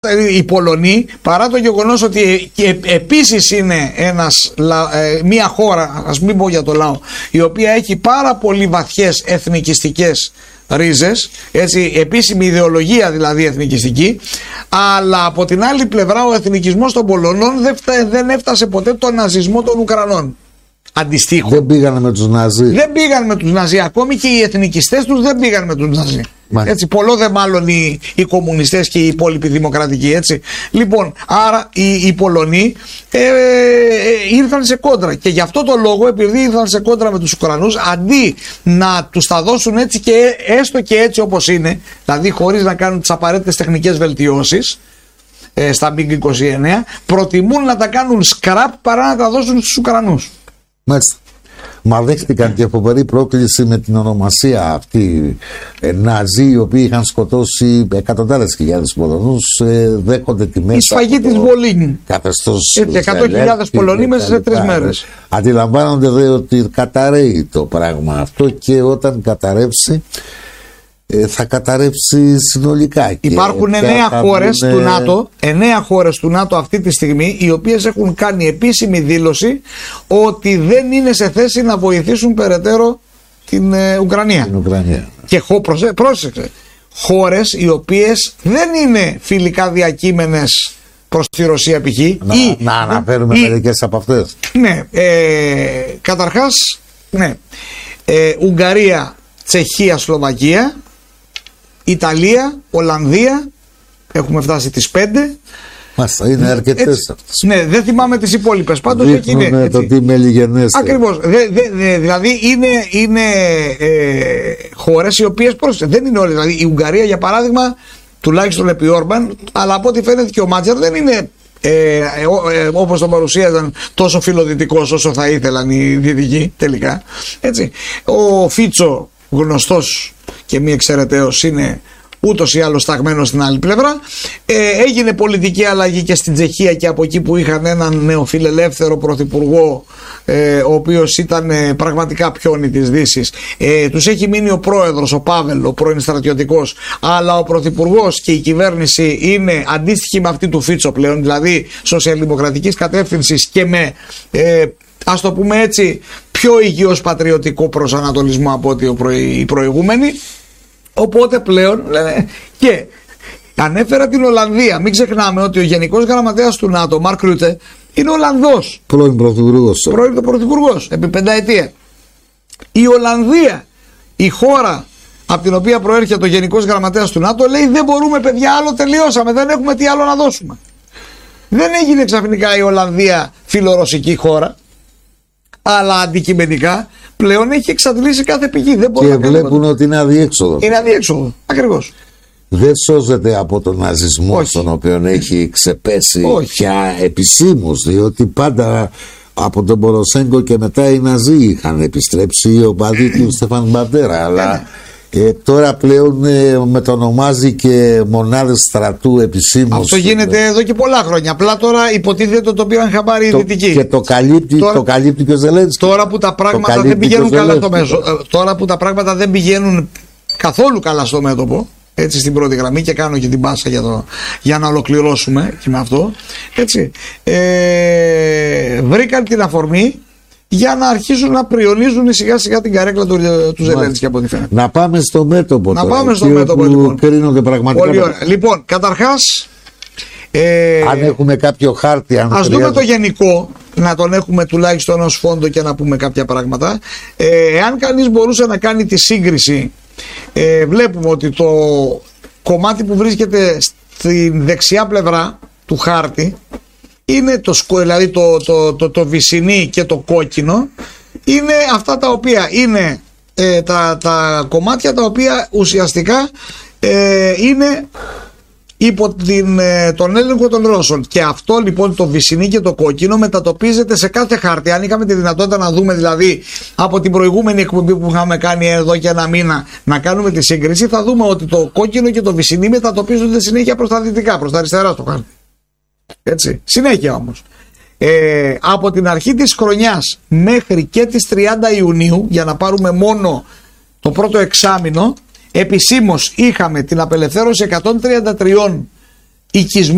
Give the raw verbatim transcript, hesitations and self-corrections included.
Οι Πολωνοί, παρά το γεγονός ότι και επίσης είναι ένας, μια χώρα, ας μην πω για το λαό, η οποία έχει πάρα πολύ βαθιές εθνικιστικές ρίζες, έτσι, επίσημη ιδεολογία δηλαδή εθνικιστική, αλλά από την άλλη πλευρά ο εθνικισμός των Πολωνών δεν έφτασε ποτέ τον ναζισμό των Ουκρανών. Αντιστοίχω. Δεν πήγανε με τους Ναζί. Δεν πήγαν με τους Ναζί. Ακόμη και οι εθνικιστές τους δεν πήγαν με τους Ναζί. Έτσι, πολλό δε μάλλον οι, οι κομμουνιστές και οι υπόλοιποι δημοκρατικοί. Έτσι. Λοιπόν, άρα οι, οι Πολωνοί ε, ε, ε, ήρθαν σε κόντρα. Και γι' αυτό το λόγο, επειδή ήρθαν σε κόντρα με τους Ουκρανούς, αντί να τους τα δώσουν έτσι και έστω και έτσι όπως είναι, δηλαδή χωρίς να κάνουν τις απαραίτητες τεχνικές βελτιώσεις, ε, στα Μιγκ είκοσι εννέα, προτιμούν να τα κάνουν σκραπ παρά να τα δώσουν στους Ουκρανούς. Μάλιστα. Μα δέχτηκαν και φοβερή πρόκληση με την ονομασία αυτή. Ε, Ναζί, οι οποίοι είχαν σκοτώσει εκατοντάδες χιλιάδες Πολωνούς, ε, δέχονται τη μέσα. Η σφαγή της Βολίνη. Καθεστώς. εκατό χιλιάδες Πολωνοί μέσα σε τρεις μέρες. Αντιλαμβάνονται δε ότι καταραίει το πράγμα αυτό και όταν καταρρεύσει, θα καταρρεύσει συνολικά. Υπάρχουν εννέα χώρες του ΝΑΤΟ, εννέα χώρες του ΝΑΤΟ αυτή τη στιγμή, οι οποίες έχουν κάνει επίσημη δήλωση ότι δεν είναι σε θέση να βοηθήσουν περαιτέρω την ε, Ουκρανία. Την Ουκρανία. Και χω, προσέ, πρόσεξε, χώρες οι οποίες δεν είναι φιλικά διακείμενες προς τη Ρωσία π.χ. Να, ή, να αναφέρουμε ή, μερικές από αυτές. Ναι, ε, καταρχάς, ναι, ε, Ουγγαρία, Τσεχία, Σλοβακία, Ιταλία, Ολλανδία, έχουμε φτάσει τις πέντε. Μάλιστα, είναι αρκετές αυτές. Ναι, δεν θυμάμαι τις υπόλοιπες. Πάντως εκεί είναι. Ναι, το τι μέλη γενέστε. Ακριβώς. Δε, δε, δε, δηλαδή είναι, είναι ε, χώρες οι οποίες πρόσεχε, δεν είναι όλες. Δηλαδή η Ουγγαρία για παράδειγμα, τουλάχιστον επί Όρμπαν, αλλά από ό,τι φαίνεται και ο Μάτζερ δεν είναι ε, ε, ε, όπως τον παρουσίαζαν τόσο φιλοδυτικός όσο θα ήθελαν οι δυτικοί τελικά. Έτσι. Ο Φίτσο, γνωστός και μη εξαιρεταίος, είναι ούτως ή άλλως σταγμένος στην άλλη πλευρά. Ε, έγινε πολιτική αλλαγή και στην Τσεχία και από εκεί που είχαν έναν νεοφιλελεύθερο πρωθυπουργό, ε, ο οποίος ήταν ε, πραγματικά πιόνι της Δύσης. Ε, τους έχει μείνει ο πρόεδρος, ο Πάβελ, ο πρώην στρατιωτικός, αλλά ο πρωθυπουργός και η κυβέρνηση είναι αντίστοιχη με αυτή του Φίτσο πλέον, δηλαδή σοσιαλδημοκρατικής κατεύθυνσης και με, ε, ας το πούμε έτσι, πιο υγιώς πατριωτικό προσανατολισμό από ότι οι προηγούμενοι. Οπότε πλέον λένε, και ανέφερα την Ολλανδία. Μην ξεχνάμε ότι ο Γενικός Γραμματέας του ΝΑΤΟ, Μαρκ Ρούτε, είναι Ολλανδός. Πρώην πρωθυπουργός. Πρώην πρωθυπουργός, επί πενταετία. Η Ολλανδία, η χώρα από την οποία προέρχεται ο Γενικός Γραμματέας του ΝΑΤΟ, λέει δεν μπορούμε παιδιά, άλλο τελειώσαμε, δεν έχουμε τι άλλο να δώσουμε. Δεν έγινε ξαφνικά η Ολλανδία φιλορωσική χώρα, αλλά αντικειμενικά πλέον έχει εξαντλήσει κάθε πηγή. Δεν και βλέπουν ότι είναι αδιέξοδο. Είναι αδιέξοδο, ακριβώς. Δεν σώζεται από τον ναζισμό. Όχι. Στον οποίο έχει ξεπέσει πια επισήμως, διότι πάντα από τον Ποροσέγκο και μετά οι Ναζί είχαν επιστρέψει, οι οπαδοί του Στεφάν Μπαντέρα, αλλά Ε, τώρα πλέον ε, μετονομάζει και μονάδες στρατού επισήμως. Αυτό γίνεται εδώ και πολλά χρόνια. Απλά τώρα υποτίθεται το οποίο είχαν πάρει οι Δυτικοί. Και το καλύπτει, τώρα, το καλύπτει και ο Ζελένσκι. Τώρα που τα πράγματα δεν πηγαίνουν καλά στο μέσο. Τώρα που τα πράγματα δεν πηγαίνουν καθόλου καλά στο μέτωπο, έτσι στην πρώτη γραμμή, και κάνω και την πάσα για, το, για να ολοκληρώσουμε και με αυτό. Έτσι. Ε, βρήκαν την αφορμή για να αρχίσουν να πριονίζουν σιγά σιγά την καρέκλα του, του Ζελένσκι από ό,τι φαίνεται. Να πάμε στο μέτωπο. Να τώρα, πάμε στο μέτωπο λοιπόν. Κρίνονται πραγματικά. Πολύ ωραία. Λοιπόν, καταρχάς, ε, αν έχουμε κάποιο χάρτη, αν ας δούμε το γενικό, να τον έχουμε τουλάχιστον ως φόντο και να πούμε κάποια πράγματα. Ε, εάν κανείς μπορούσε να κάνει τη σύγκριση, ε, βλέπουμε ότι το κομμάτι που βρίσκεται στην δεξιά πλευρά του χάρτη είναι το, δηλαδή το, το, το, το βυσσινί και το κόκκινο, είναι αυτά τα οποία είναι ε, τα, τα κομμάτια τα οποία ουσιαστικά ε, είναι υπό την, ε, τον έλεγχο των Ρώσων. Και αυτό λοιπόν το βυσσινί και το κόκκινο μετατοπίζεται σε κάθε χάρτη. Αν είχαμε τη δυνατότητα να δούμε δηλαδή από την προηγούμενη εκπομπή που είχαμε κάνει εδώ και ένα μήνα, να κάνουμε τη σύγκριση, θα δούμε ότι το κόκκινο και το βυσσινί μετατοπίζονται συνέχεια προς τα δυτικά, προς τα αριστερά στο χάρτη. Έτσι, συνέχεια όμως. Ε, από την αρχή της χρονιάς μέχρι και τις τριάντα Ιουνίου, για να πάρουμε μόνο το πρώτο εξάμηνο, επισήμως είχαμε την απελευθέρωση εκατόν τριάντα τρία οικισμών